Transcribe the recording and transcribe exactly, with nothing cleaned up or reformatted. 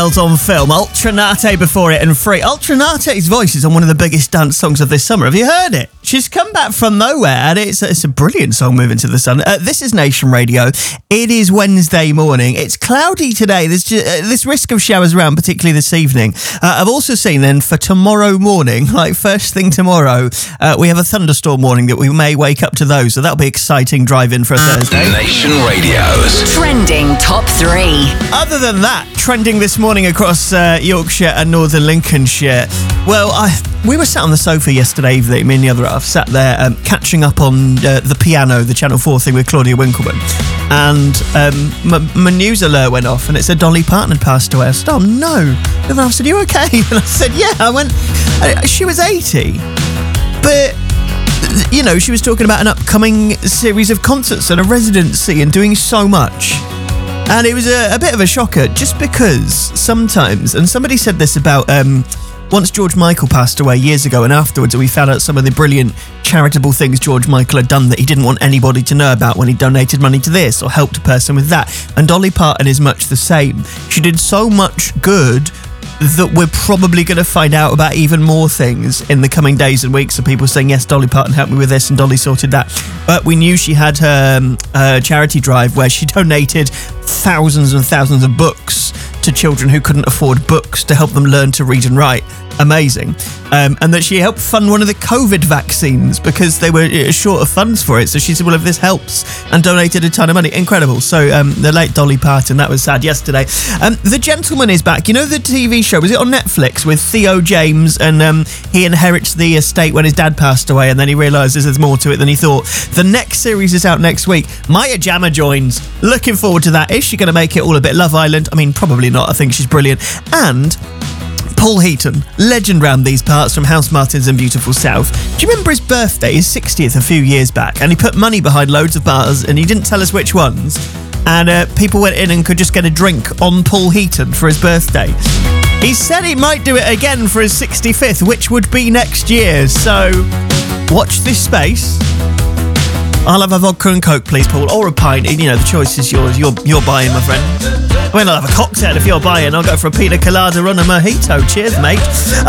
On film, Ultranate before it and Free. Ultranate's voice is on one of the biggest dance songs of this summer. Have you heard it? She's come back from nowhere and it's, it's a brilliant song, Moving to the Sun. Uh, this is Nation Radio. It is Wednesday morning. It's cloudy today. There's just, uh, this risk of showers around, particularly this evening. Uh, I've also seen then for tomorrow morning, like first thing tomorrow, uh, we have a thunderstorm warning that we may wake up to those. So that'll be exciting drive-in for a Thursday. Nation Radio's Trending Top three. Other than that, trending this morning across uh, Yorkshire and northern Lincolnshire. Well, I we were sat on the sofa yesterday evening, me and the other half sat there um, catching up on uh, the piano, the Channel four thing with Claudia Winkleman. And um, my, my news alert went off and it said Dolly Parton had passed away. I said, oh no. The other half said, you okay? And I said, yeah. I went, I, she was eighty. But, you know, she was talking about an upcoming series of concerts and a residency and doing so much. And it was a, a bit of a shocker, just because sometimes, and somebody said this about um, once George Michael passed away years ago, and afterwards we found out some of the brilliant charitable things George Michael had done that he didn't want anybody to know about when he donated money to this or helped a person with that. And Dolly Parton is much the same. She did so much good that we're probably going to find out about even more things in the coming days and weeks of people saying, yes, Dolly Parton helped me with this and Dolly sorted that. But we knew she had her um, uh, charity drive where she donated thousands and thousands of books to children who couldn't afford books to help them learn to read and write. Amazing. Um, and that she helped fund one of the COVID vaccines because they were short of funds for it. So she said, well, if this helps, and donated a ton of money. Incredible. So um, the late Dolly Parton, that was sad yesterday. Um, The Gentleman is back. You know the T V show, was it on Netflix with Theo James, and um, he inherits the estate when his dad passed away and then he realises there's more to it than he thought. The next series is out next week. Maya Jama joins. Looking forward to that. Is she going to make it all a bit Love Island? I mean, probably not. I think she's brilliant. And Paul Heaton, legend round these parts from House Martins and Beautiful South. Do you remember his birthday, his sixtieth, a few years back? And he put money behind loads of bars and he didn't tell us which ones. And uh, people went in and could just get a drink on Paul Heaton for his birthday. He said he might do it again for his sixty-fifth, which would be next year. So watch this space. I'll have a vodka and Coke, please, Paul, or a pint. You know, the choice is yours. You're, you're buying, my friend. I mean, I'll have a cocktail if you're buying. I'll go for a pina colada on a mojito. Cheers, mate.